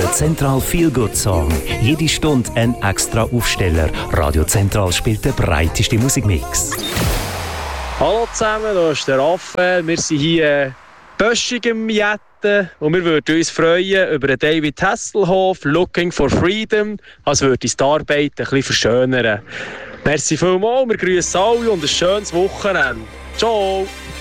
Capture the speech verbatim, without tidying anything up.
Der Zentral Feel Good Song. Jede Stunde ein extra Aufsteller. Radio Zentral spielt den breitesten Musikmix. Hallo zusammen, hier ist der Raphael. Wir sind hier Böschig im Jetten und wir würden uns freuen über David Hasselhoff, Looking for Freedom, als würde uns die Arbeit ein bisschen verschönern. Merci vielmals, wir grüßen alle und ein schönes Wochenende. Ciao!